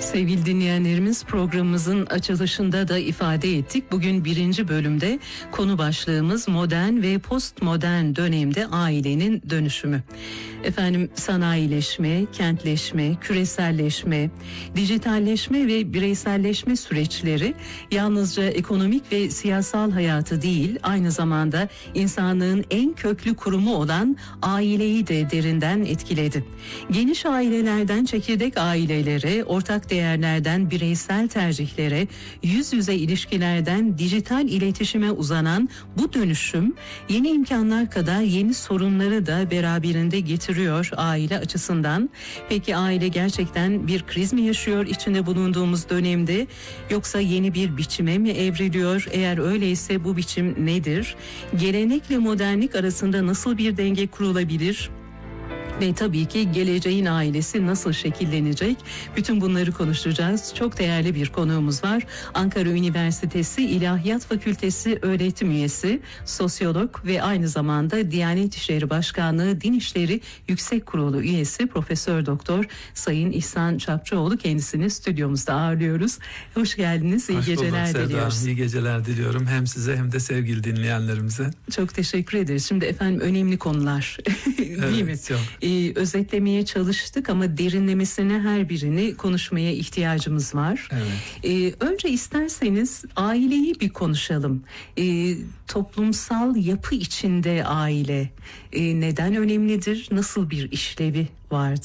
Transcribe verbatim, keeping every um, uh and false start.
Sevgili dinleyenlerimiz, programımızın açılışında da ifade ettik. Bugün birinci bölümde konu başlığımız modern ve postmodern dönemde ailenin dönüşümü. Efendim, sanayileşme, kentleşme, küreselleşme, dijitalleşme ve bireyselleşme süreçleri yalnızca ekonomik ve siyasal hayatı değil, aynı zamanda insanlığın en köklü kurumu olan aileyi de derinden etkiledi. Geniş ailelerden çekirdek ailelere, ortak değerlerden bireysel tercihlere, yüz yüze ilişkilerden dijital iletişime uzanan bu dönüşüm yeni imkanlar kadar yeni sorunları da beraberinde getiriyor aile açısından. Peki aile gerçekten bir kriz mi yaşıyor içinde bulunduğumuz dönemde, yoksa yeni bir biçime mi evriliyor? Eğer öyleyse bu biçim nedir? Gelenekle modernlik arasında nasıl bir denge kurulabilir? Ve tabii ki geleceğin ailesi nasıl şekillenecek? Bütün bunları konuşacağız. Çok değerli bir konuğumuz var. Ankara Üniversitesi İlahiyat Fakültesi öğretim üyesi, sosyolog ve aynı zamanda Diyanet İşleri Başkanlığı Din İşleri Yüksek Kurulu üyesi Profesör Doktor Sayın İhsan Çapçıoğlu. Kendisini stüdyomuzda ağırlıyoruz. Hoş geldiniz. İyi Hoş geceler bulduk, diliyoruz. Sevda. İyi geceler diliyorum hem size hem de sevgili dinleyenlerimize. Çok teşekkür ederiz. Şimdi efendim, önemli konular değil evet, mi? Çok. Ee, özetlemeye çalıştık ama derinlemesine her birini konuşmaya ihtiyacımız var. Evet. Ee, önce isterseniz aileyi bir konuşalım. Ee, toplumsal yapı içinde aile e, neden önemlidir? Nasıl bir işlevi vardır?